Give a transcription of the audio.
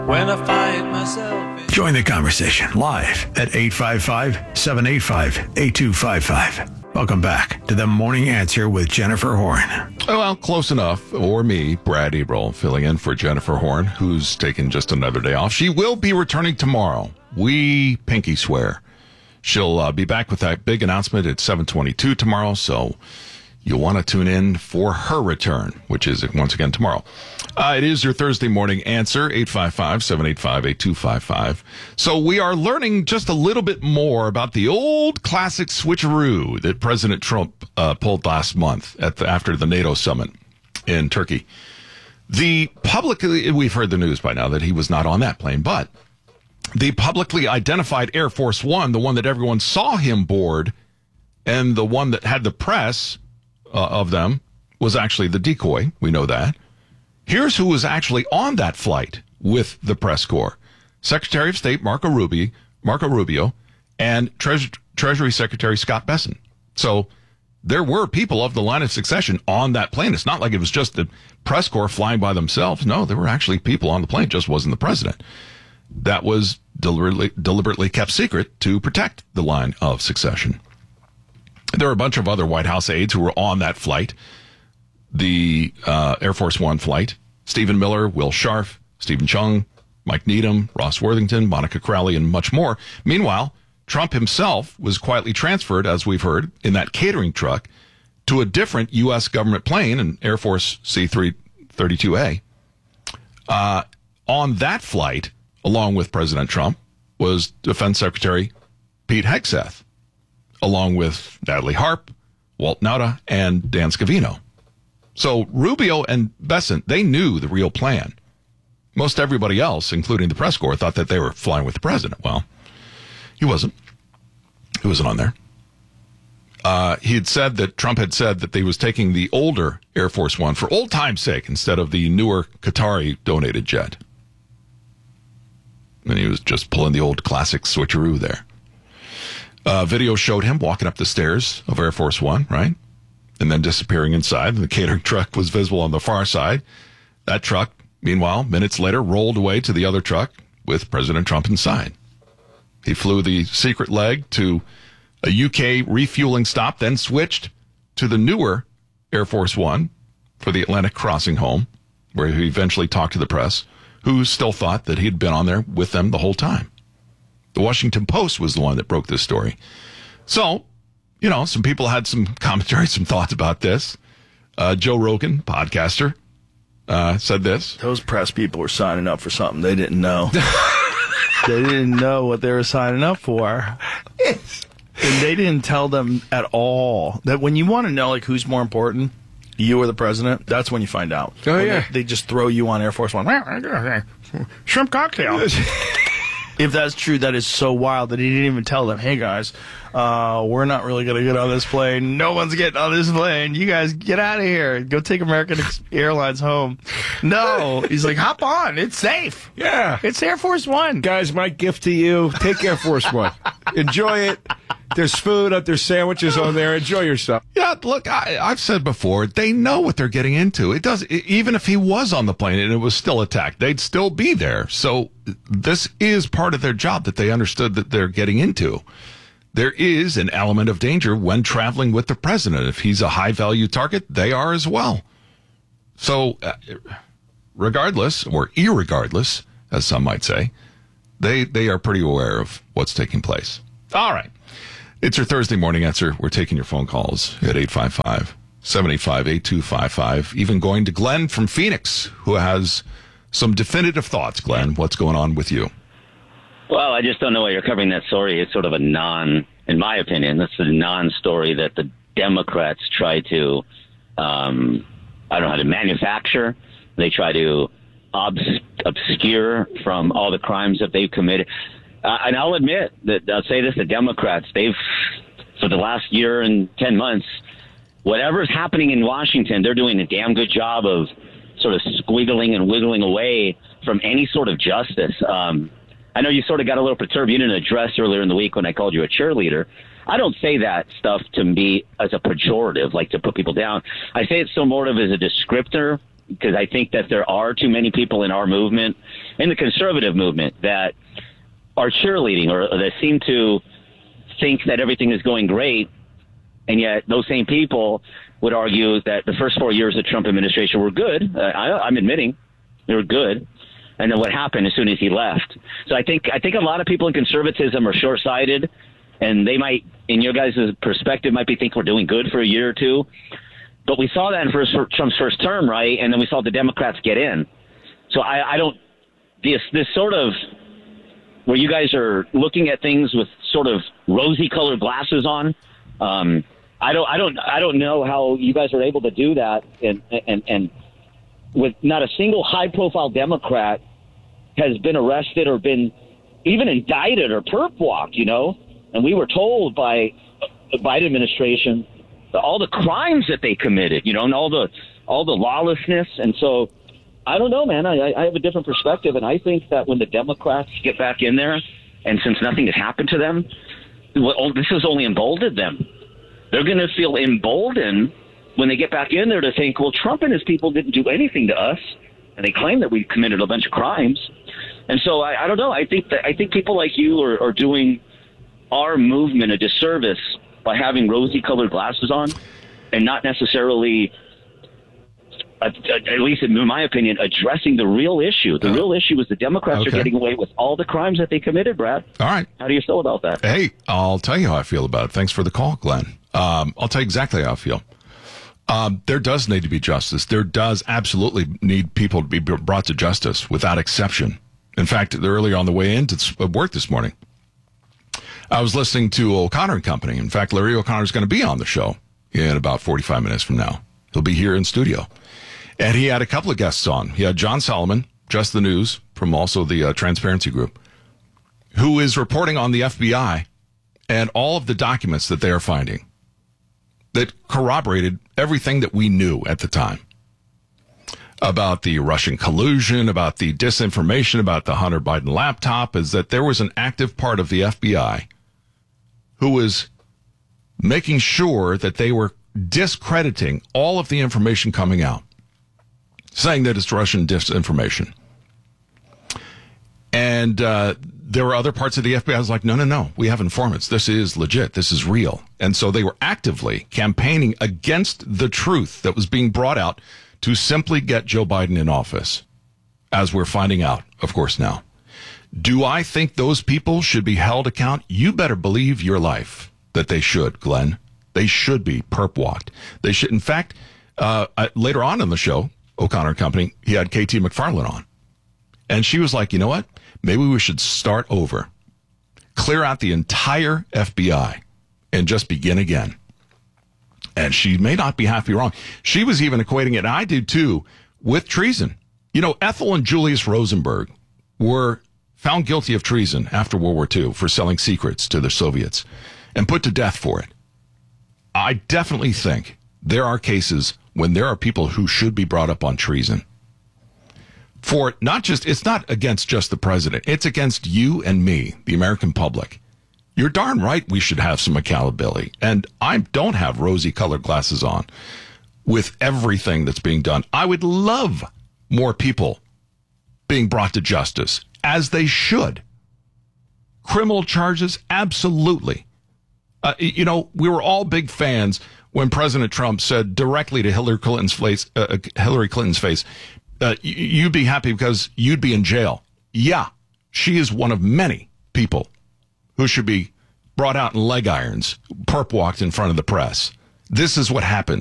When I find myself. Join the conversation live at 855-785-8255. Welcome back to The Morning Answer with Jennifer Horn. Well, close enough. Or me, Brad Ebrel, filling in for Jennifer Horn, who's taking just another day off. She will be returning tomorrow. We pinky swear. She'll be back with that big announcement at 7:22 tomorrow, so you'll want to tune in for her return, which is, once again, tomorrow. It is your Thursday morning answer, 855-785-8255. So we are learning just a little bit more about the old classic switcheroo that President Trump pulled last month after the NATO summit in Turkey. We've heard the news by now that he was not on that plane, but the publicly identified Air Force One, the one that everyone saw him board, and the one that had the press of them, was actually the decoy. We know that. Here's who was actually on that flight with the press corps. Secretary of State Marco Rubio, and Treasury Secretary Scott Bessent. So there were people of the line of succession on that plane. It's not like it was just the press corps flying by themselves. No, there were actually people on the plane. It just wasn't the president. That was deliberately kept secret to protect the line of succession. There were a bunch of other White House aides who were on that flight, the Air Force One flight. Stephen Miller, Will Scharf, Stephen Chung, Mike Needham, Ross Worthington, Monica Crowley, and much more. Meanwhile, Trump himself was quietly transferred, as we've heard, in that catering truck to a different U.S. government plane, an Air Force C-32A. On that flight, along with President Trump, was Defense Secretary Pete Hegseth, along with Natalie Harp, Walt Nauta, and Dan Scavino. So Rubio and Bessent, they knew the real plan. Most everybody else, including the press corps, thought that they were flying with the president. Well, he wasn't. He wasn't on there. Trump had said that he was taking the older Air Force One for old time's sake instead of the newer Qatari donated jet. And he was just pulling the old classic switcheroo there. Video showed him walking up the stairs of Air Force One, right? And then disappearing inside. The catering truck was visible on the far side. That truck, meanwhile, minutes later, rolled away to the other truck with President Trump inside. He flew the secret leg to a UK refueling stop, then switched to the newer Air Force One for the Atlantic crossing home, where he eventually talked to the press, who still thought that he'd been on there with them the whole time. The Washington Post was the one that broke this story. So, some people had some commentary, some thoughts about this. Joe Rogan, podcaster, said this. Those press people were signing up for something they didn't know. They didn't know what they were signing up for. And they didn't tell them at all that when you want to know, who's more important, you or the president, that's when you find out. Oh, yeah. They just throw you on Air Force One. Shrimp cocktail. If that's true, that is so wild that he didn't even tell them, hey, guys, we're not really going to get on this plane. No one's getting on this plane. You guys get out of here. Go take American Airlines home. No. He's like, hop on. It's safe. Yeah. It's Air Force One. Guys, my gift to you, take Air Force One. Enjoy it. There's food, there's sandwiches on there. Enjoy yourself. Yeah, look, I've said before, they know what they're getting into. Even if he was on the plane and it was still attacked, they'd still be there. So this is part of their job that they understood that they're getting into. There is an element of danger when traveling with the president. If he's a high-value target, they are as well. So regardless, or irregardless, as some might say, they are pretty aware of what's taking place. All right. It's your Thursday morning answer. We're taking your phone calls at 855-785-8255. Even going to Glenn from Phoenix, who has some definitive thoughts. Glenn, what's going on with you? Well, I just don't know why you're covering that story. It's sort of in my opinion, that's a non-story that the Democrats try to, manufacture. They try to obscure from all the crimes that they've committed. And I'll admit that I'll say this, the Democrats, for the last year and 10 months, whatever's happening in Washington, they're doing a damn good job of sort of squiggling and wiggling away from any sort of justice. I know you sort of got a little perturbed. You didn't address earlier in the week when I called you a cheerleader. I don't say that stuff to me as a pejorative, like to put people down. I say it so more of as a descriptor because I think that there are too many people in our movement, in the conservative movement, that are cheerleading or that seem to think that everything is going great. And yet those same people would argue that the first 4 years of the Trump administration were good. I'm admitting they were good. And then what happened as soon as he left? So I think a lot of people in conservatism are short-sighted, and they might, in your guys' perspective, might be think we're doing good for a year or two. But we saw that in Trump's first term, right? And then we saw the Democrats get in. So I don't this sort of where you guys are looking at things with sort of rosy-colored glasses on. I don't know how you guys are able to do that, and with not a single high-profile Democrat has been arrested or been even indicted or perp walked, you know. And we were told by the Biden administration all the crimes that they committed, you know, and all the lawlessness. And so I don't know, man. I have a different perspective, and I think that when the Democrats get back in there, and since nothing has happened to them, this has only emboldened them. They're going to feel emboldened when they get back in there to think, well, Trump and his people didn't do anything to us, and they claim that we committed a bunch of crimes. And so I don't know. I think people like you are doing our movement a disservice by having rosy-colored glasses on and not necessarily, at least in my opinion, addressing the real issue. The real issue is the Democrats are getting away with all the crimes that they committed, Brad. All right. How do you feel about that? Hey, I'll tell you how I feel about it. Thanks for the call, Glenn. I'll tell you exactly how I feel. There does need to be justice. There does absolutely need people to be brought to justice without exception. In fact, earlier on the way into work this morning, I was listening to O'Connor and Company. In fact, Larry O'Connor is going to be on the show in about 45 minutes from now. He'll be here in studio. And he had a couple of guests on. He had John Solomon, Just the News, from also the Transparency Group, who is reporting on the FBI and all of the documents that they are finding that corroborated everything that we knew at the time about the Russian collusion, about the disinformation, about the Hunter Biden laptop, is that there was an active part of the FBI who was making sure that they were discrediting all of the information coming out, saying that it's Russian disinformation. And there were other parts of the FBI that was like, no, we have informants. This is legit. This is real. And so they were actively campaigning against the truth that was being brought out to simply get Joe Biden in office, as we're finding out, of course, now. Do I think those people should be held account? You better believe your life that they should, Glenn. They should be perp walked. They should. In fact, later on in the show, O'Connor and Company, he had KT McFarland on. And she was like, you know what? Maybe we should start over, clear out the entire FBI, and just begin again. And she may not be half wrong. She was even equating it, and I do too, with treason. You know, Ethel and Julius Rosenberg were found guilty of treason after World War II for selling secrets to the Soviets and put to death for it. I definitely think there are cases when there are people who should be brought up on treason. For not just, it's not against just the president. It's against you and me, the American public. You're darn right we should have some accountability. And I don't have rosy-colored glasses on with everything that's being done. I would love more people being brought to justice, as they should. Criminal charges, absolutely. You know, we were all big fans when President Trump said directly to Hillary Clinton's face, you'd be happy because you'd be in jail. Yeah, she is one of many people who should be brought out in leg irons, perp walked in front of the press. This is what happens